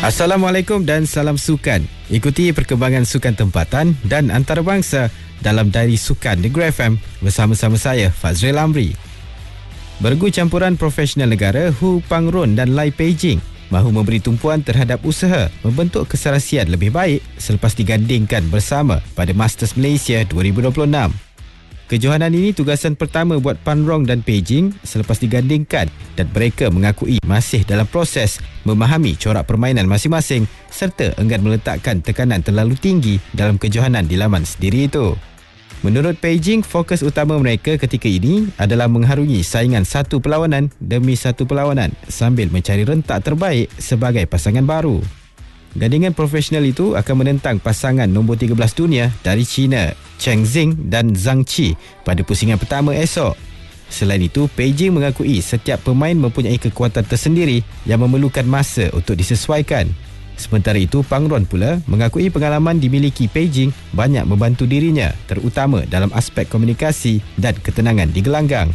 Assalamualaikum dan salam sukan. Ikuti perkembangan sukan tempatan dan antarabangsa dalam Diary Sukan Negeri FM bersama-sama saya, Fazril Amri. Bergu campuran profesional negara Hu Pangron dan Lai Peijing mahu memberi tumpuan terhadap usaha membentuk keserasian lebih baik selepas digandingkan bersama pada Masters Malaysia 2026. Kejohanan ini tugasan pertama buat Panrong dan Peijing selepas digandingkan dan mereka mengakui masih dalam proses memahami corak permainan masing-masing serta enggan meletakkan tekanan terlalu tinggi dalam kejohanan di laman sendiri itu. Menurut Peijing, fokus utama mereka ketika ini adalah mengharungi saingan satu perlawanan demi satu perlawanan sambil mencari rentak terbaik sebagai pasangan baru. Gandingan profesional itu akan menentang pasangan nombor 13 dunia dari China, Cheng Xing dan Zhang Qi pada pusingan pertama esok. Selain itu, Peijing mengakui setiap pemain mempunyai kekuatan tersendiri yang memerlukan masa untuk disesuaikan. Sementara itu, Pangron pula mengakui pengalaman dimiliki Peijing banyak membantu dirinya, terutama dalam aspek komunikasi dan ketenangan di gelanggang.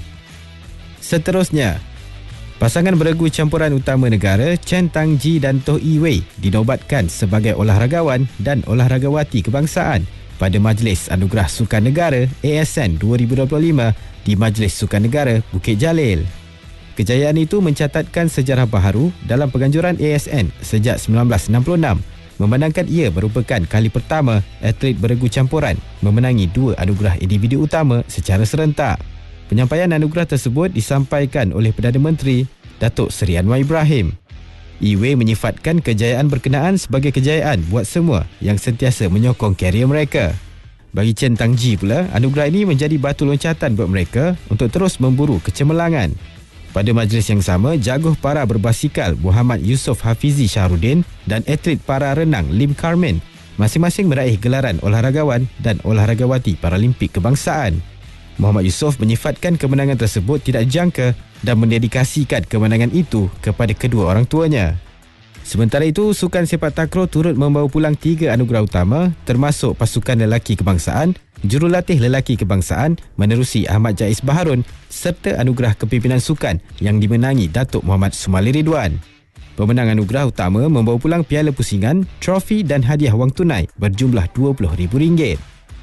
Seterusnya, pasangan beregu campuran utama negara Chen Tangji dan Toh Yi dinobatkan sebagai olahragawan dan olahragawati kebangsaan pada Majlis Anugerah Sukan Negara ASN 2025 di Majlis Sukan Negara Bukit Jalil. Kejayaan itu mencatatkan sejarah baharu dalam penganjuran ASN sejak 1966, memandangkan ia merupakan kali pertama atlet beregu campuran memenangi dua anugerah individu utama secara serentak. Penyampaian anugerah tersebut disampaikan oleh Perdana Menteri Datuk Seri Anwar Ibrahim. Iwe menyifatkan kejayaan berkenaan sebagai kejayaan buat semua yang sentiasa menyokong karier mereka. Bagi Chen Tangji pula, anugerah ini menjadi batu loncatan buat mereka untuk terus memburu kecemerlangan. Pada majlis yang sama, jaguh para berbasikal Muhammad Yusof Hafizi Shahrudin dan atlet para renang Lim Carmen masing-masing meraih gelaran olahragawan dan olahragawati Paralimpik kebangsaan. Muhammad Yusof menyifatkan kemenangan tersebut tidak dijangka dan mendedikasikan kemenangan itu kepada kedua orang tuanya. Sementara itu, sukan sepak takraw turut membawa pulang 3 anugerah utama termasuk pasukan lelaki kebangsaan, jurulatih lelaki kebangsaan menerusi Ahmad Jais Baharun serta anugerah kepimpinan sukan yang dimenangi Datuk Muhammad Sumali Ridwan. Pemenang anugerah utama membawa pulang piala pusingan, trofi dan hadiah wang tunai berjumlah RM20,000.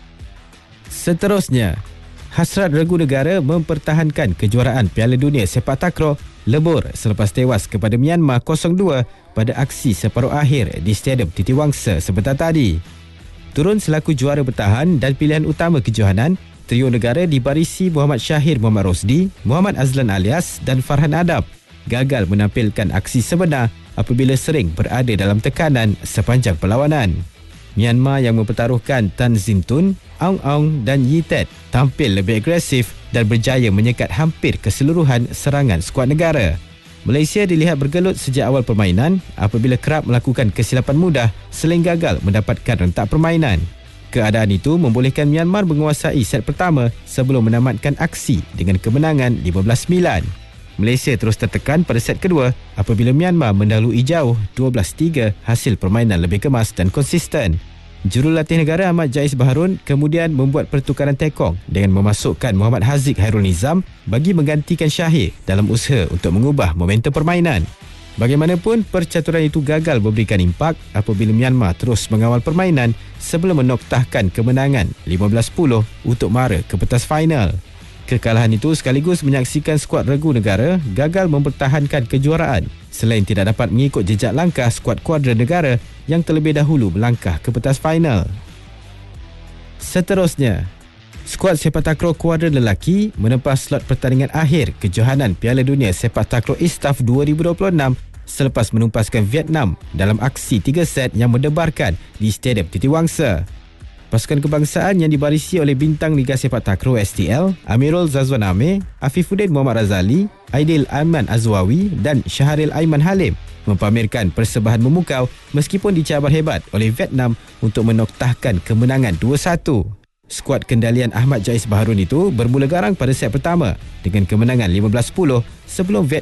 Seterusnya, hasrat regu negara mempertahankan kejuaraan Piala Dunia Sepak Takraw lebur selepas tewas kepada Myanmar 0-2 pada aksi separuh akhir di Stadium Titi Wangsa sebentar tadi. Turun selaku juara bertahan dan pilihan utama kejohanan, trio negara dibarisi Muhammad Syahir Muhammad Rosdi, Muhammad Azlan Alias dan Farhan Adab gagal menampilkan aksi sebenar apabila sering berada dalam tekanan sepanjang perlawanan. Myanmar yang mempertaruhkan Tan Zin Tun, Aung Aung dan Yi Tet tampil lebih agresif dan berjaya menyekat hampir keseluruhan serangan skuad negara. Malaysia dilihat bergelut sejak awal permainan apabila kerap melakukan kesilapan mudah selain gagal mendapatkan rentak permainan. Keadaan itu membolehkan Myanmar menguasai set pertama sebelum menamatkan aksi dengan kemenangan 15-9. Malaysia terus tertekan pada set kedua apabila Myanmar mendahului jauh 12-3 hasil permainan lebih kemas dan konsisten. Jurulatih negara Ahmad Jais Baharun kemudian membuat pertukaran tekong dengan memasukkan Muhammad Haziq Hairul Nizam bagi menggantikan Syahir dalam usaha untuk mengubah momentum permainan. Bagaimanapun, percaturan itu gagal memberikan impak apabila Myanmar terus mengawal permainan sebelum menoktahkan kemenangan 15-10 untuk mara ke pentas final. Kekalahan itu sekaligus menyaksikan skuad regu negara gagal mempertahankan kejuaraan selain tidak dapat mengikut jejak langkah skuad kuadra negara yang terlebih dahulu melangkah ke pentas final. Seterusnya, skuad sepak takraw kuadra lelaki menempah slot pertandingan akhir kejohanan Piala Dunia Sepak Takraw ISTAF 2026 selepas menumpaskan Vietnam dalam aksi 3 set yang mendebarkan di Stadium Titi Wangsa. Pasukan kebangsaan yang dibarisi oleh bintang Liga Sepak Takraw STL, Amirul Zazwan Amir, Afifuddin Muhammad Razali, Aidil Aiman Azwawi dan Syahril Aiman Halim mempamerkan persembahan memukau meskipun dicabar hebat oleh Vietnam untuk menoktahkan kemenangan 2-1. Skuad kendalian Ahmad Jais Baharun itu bermula garang pada set pertama dengan kemenangan 15-10 sebelum Vietnam